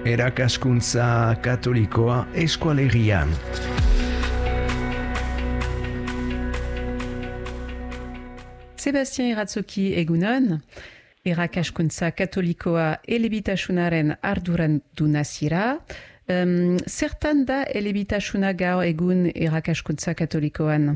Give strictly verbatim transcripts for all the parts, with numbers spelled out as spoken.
Erakaskuntza katolikoa eskualegian. Sebastien Iratzoki egunon, erakaskuntza katolikoa elebitasunaren arduraduna zira. Um, zertan da elebitasuna gaur egun erakaskuntza katolikoan?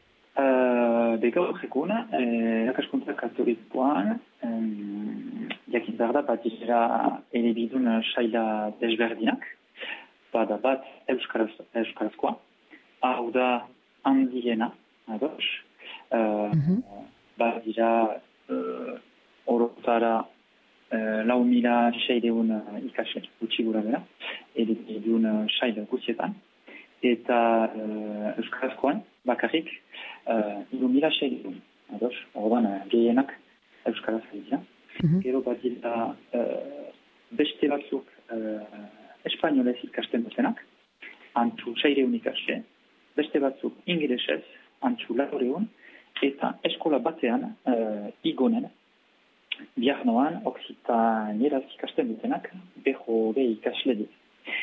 Uh, de gaur egun, eh, erakaskuntza katolikoan, um, jakin behar da bat dira elebidun saila desberdinak, bada bat euskaraz, euskarazkoa, hau da handiena, ados, uh, mm-hmm. bat dira uh, orotara uh, lau mila seideun uh, ikasle gutxi gura bera, elebidun uh, saila guztietan, eta uh, euskarazkoan bakarrik uh, iru mila seideun, ados, orban uh, gehienak euskaraz dira. Mm-hmm. Gero bat dira uh, beste batzuk uh, espainolez ikasten dutenak, antzu seireun ikasle, beste batzuk ingelesez, antzu laureun, eta eskola batean uh, igonen, biarnoan oksitanieraz ikasten dutenak, beho be ikasle dit.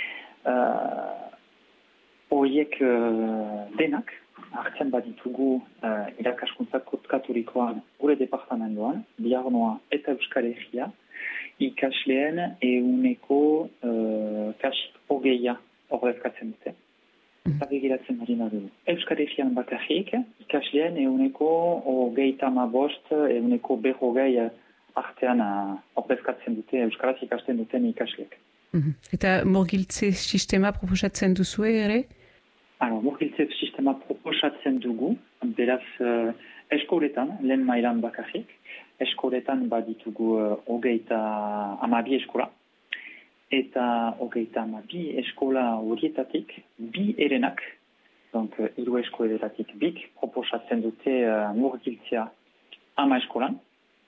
Uh, Oiek uh, denak, hartzen baditugu uh, irakaskuntza katolikoan gure departamentoan, biarnoa eta Euskal Herria, ikasleen euneko uh, kasik hogeia ordezkatzen dute. Eta begiratzen marina dugu. Euskal Herrian bakarrik, ikasleen euneko hogeita ma bost, euneko behogei artean uh, ordezkatzen dute, Euskaraz ikasten duten ikasleek. Mm-hmm. Eta murgiltze sistema proposatzen duzue ere? Alors, murgiltze sistema proposatzen dugu, beraz uh, eskoletan, lehen mailan bakarrik, eskoletan baditugu uh, hogeita amabi eskola, eta hogeita amabi eskola horietatik bi erenak, donc uh, hiru eskoletatik bik, proposatzen dute uh, murgiltzea ama eskolan,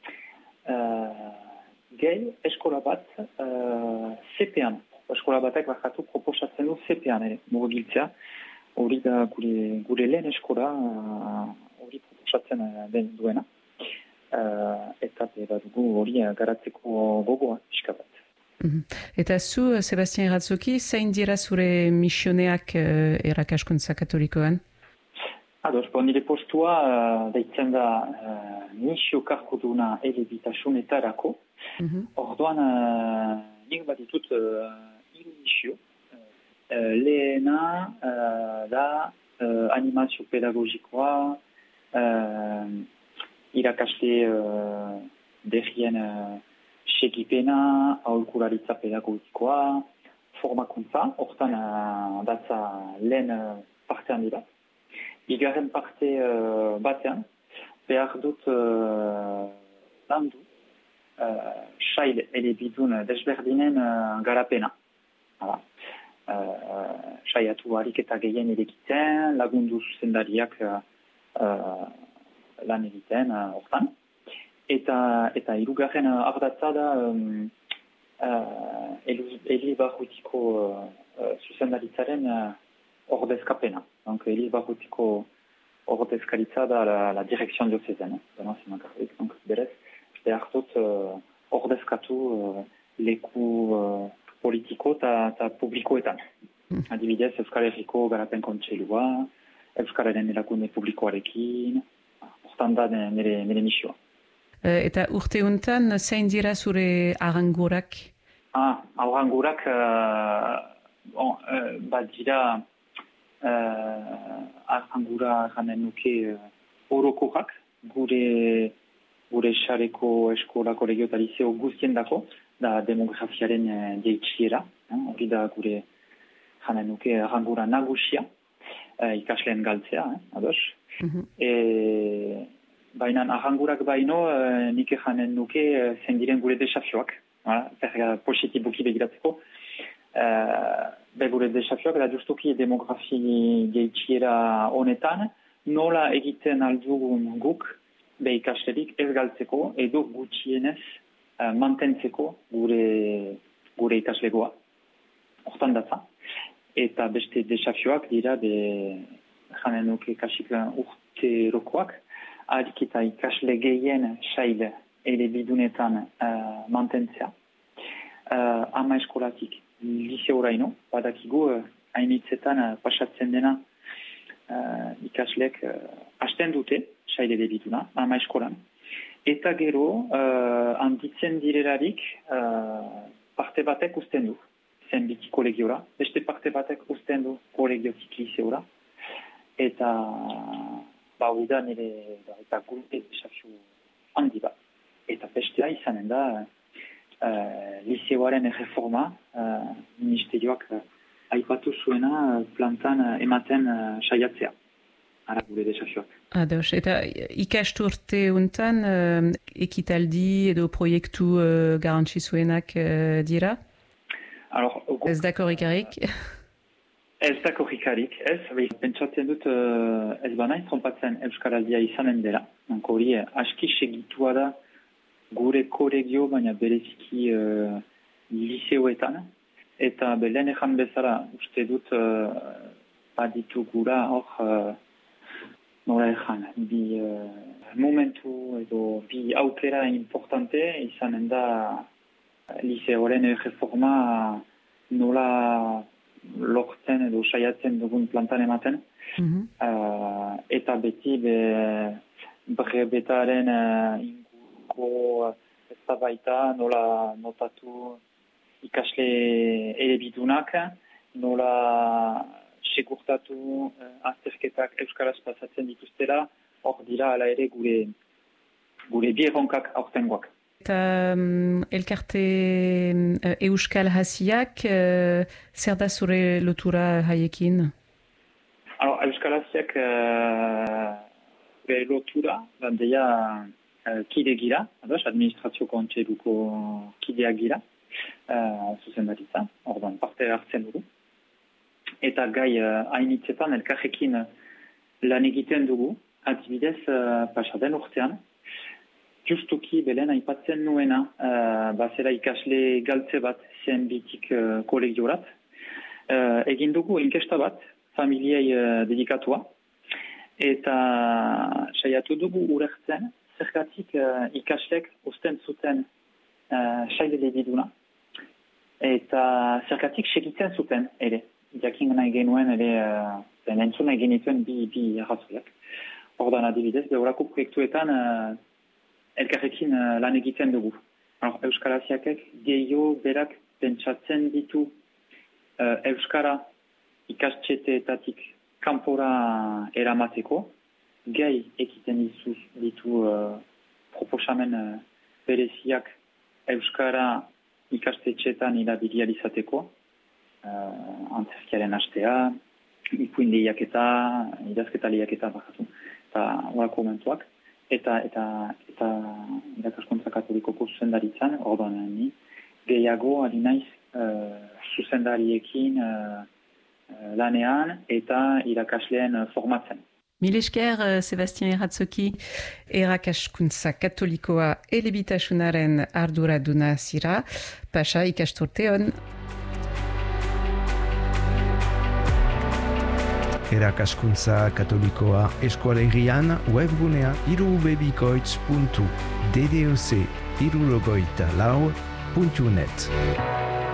uh, gehi eskola bat uh, C P an, eskola batek bakatu proposatzen du C P an ere, murgiltzea, hori da gure, gure lehen eskola hori uh, proposatzen uh, den duena. Uh, eta dugu hori uh, garatzeko gogoa pixka bat. Mm-hmm. Eta zu, Sebastien Iratzoki, zein dira zure misioneak uh, erakaskuntza katolikoan? Ados, bon, nire postua uh, deitzen da uh, misio karkoduna elebitasunetarako. Mm-hmm. Orduan, uh, nik bat ditut uh, hiru misio. Uh, lehena uh, da uh, animazio pedagogikoa, uh, irakasle uh, berrien uh, segipena, aholkularitza pedagogikoa, formakuntza, hortan uh, datza lehen uh, partean dira. Igarren parte uh, batean, behar dut uh, landu uh, sail elebidun desberdinen uh, garapena. Hala. Uh, saiatu harik eta gehien erekiten, lagundu zuzendariak uh, uh, lan egiten hortan. Uh, eta eta hirugarren uh, ardatza da um, uh, Eliz Barrutiko uh, zuzendaritzaren uh, ordezkapena. Donc Eliz Barrutiko ordezkaritza da la, la direkzion diocezene. Donc berez, behar dut uh, ordezkatu uh, leku uh, politiko eta publikoetan. Mm. Adibidez, Euskal Herriko garapen kontseilua, Euskararen erakunde publikoarekin, hortan da nire, nire misioa. Eta urte honetan, zein dira zure arangurak? Ah, arangurak, uh, bon, uh, bat dira uh, arangura ganen nuke uh, orokorak, gure gure xareko eskola kolegio eta liceo guztien dako, da demografiaren jeitsiera, hori da gure janen nuke arangura nagusia, eh, ikasleen galtzea, eh, ados. Mm-hmm. E, baina arangurak baino, eh, nik janen nuke zen diren gure desafioak, zer positibuki begiratzeko. Eh, be gure desafioak, da justuki demografi jeitsiera honetan, nola egiten aldugun guk, be ikaslerik ez galtzeko, edo gutxienez uh, mantentzeko gure, gure ikaslegoa. Hortan datza. Eta beste desafioak dira, be janen nuke kasik urte rokoak, harik eta ikasle gehien sail elebidunetan uh, mantentzea. Uh, ama eskolatik liseoraino, badakigu uh, hainitzetan uh, pasatzen dena uh, ikaslek uh, hasten dute, saile debituna, ama eskolan. Eta gero, uh, handitzen direlarik, uh, parte batek usten du, zenbiti kolegiora, beste parte batek usten du kolegiotik liseora, eta ba hori da nire, eta gure desafio handi bat. Eta bestea izanen da, uh, liseoaren reforma, uh, ministerioak uh, aipatu zuena uh, plantan uh, ematen uh, saiatzea. Ara gure desafioak. Ados, eta ikasturte untan uh, ekitaldi edo proiektu uh, garantzizuenak uh, dira? Alors, ez da korrikarik? Ez da korrikarik, ez. Pentsatzen dut uh, ez banaiz trompatzen Euskaraldia izanen dela. Hanko hori aski segitua da gure kolegio, baina bereziki uh, liseoetan. Eta belen ejan bezala uste dut uh, baditugura hor uh, nola ejan, bi uh, momentu edo bi aukera importante izanen da liseoaren reforma nola lortzen edo saiatzen dugun plantan ematen. Mm-hmm. uh, eta beti be, brebetaren uh, inguruko eztabaida nola notatu ikasle elebidunak, nola segurtatu uh, azterketak euskaraz pasatzen dituztela, hor dira ala ere gure, gure bi erronkak aurtengoak. Eta um, elkarte uh, euskal hasiak, uh, zer da zure lotura haiekin? Alors, euskal hasiak uh, lotura, bandeia uh, kide gira, ados, administrazio kontseiluko kideak gira, uh, zuzendaritza, ordan parte hartzen dugu. Eta gai uh, hainitzetan elkarrekin lan egiten dugu, adibidez uh, pasaden urtean, justuki belen aipatzen nuena, uh, bazera ikasle galtze bat zenbitik uh, kolegiorat. Uh, egin dugu inkesta bat, familiei uh, dedikatua, eta saiatu dugu urertzen, zergatik uh, ikaslek usten zuten uh, saile lebiduna, eta zergatik segitzen zuten ere. Jakin nahi genuen ere, uh, entzun nahi genituen bi, bi arrazoiak. Ordan adibidez, behorako proiektuetan uh, elkarrekin uh, lan egiten dugu. Alors, Euskal Hasiakek gehiago berak pentsatzen ditu uh, Euskara ikastxeteetatik kanpora eramateko, gai ekiten ditu, ditu uh, proposamen uh, bereziak Euskara ikastetxeetan ilabilializateko, uh, antzerkiaren hastea, ipuin lehiaketa, idazketa lehiaketa bakatu, eta horako momentuak. Eta eta eta irakaskuntza katolikoko zuzendaritzan, orduan ni gehiago ari naiz uh, zuzendariekin uh, lanean eta irakasleen uh, formatzen. Mil esker, Sebastien Eratzoki, erakaskuntza katolikoa elebitasunaren arduraduna zira, pasa ikasturte on. Erakaskuntza katolikoa eskualerrian webgunea irubebikoitz puntu d d o c irurogoita lau puntu net.